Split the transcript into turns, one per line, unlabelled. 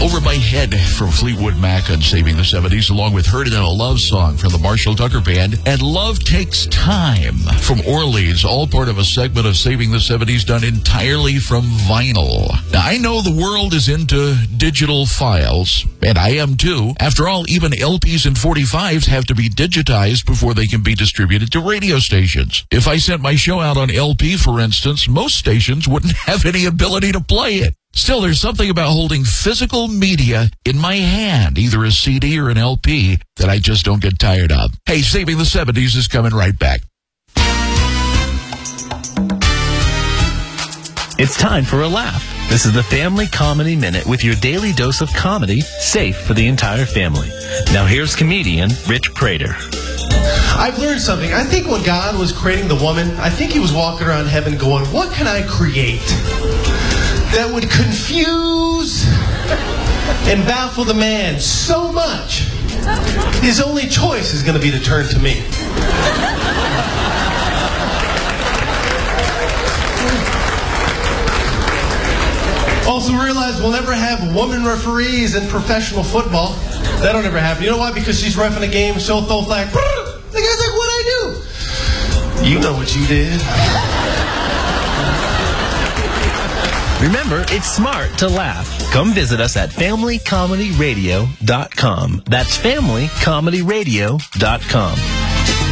Over My Head from Fleetwood Mac on Saving the 70s, along with Heard It in a Love Song from the Marshall Tucker Band, and Love Takes Time from Orleans, all part of a segment of Saving the 70s done entirely from vinyl. Now, I know the world is into digital files, and I am too. After all, even LPs and 45s have to be digitized before they can be distributed to radio stations. If I sent my show out on LP, for instance, most stations wouldn't have any ability to play it. Still, there's something about holding physical media in my hand, either a CD or an LP, that I just don't get tired of. Hey, Saving the 70s is coming right back.
It's time for a laugh. This is the Family Comedy Minute with your daily dose of comedy, safe for the entire family. Now here's comedian Rich Prater.
I've learned something. I think when God was creating the woman, I think he was walking around heaven going, what can I create that would confuse and baffle the man so much, his only choice is going to be to turn to me. Also realize we'll never have woman referees in professional football. That'll never happen. You know why? Because she's reffing a game, she'll throw flag. The guy's like, what'd I do? You know what you did.
Remember, it's smart to laugh. Come visit us at FamilyComedyRadio.com. That's FamilyComedyRadio.com.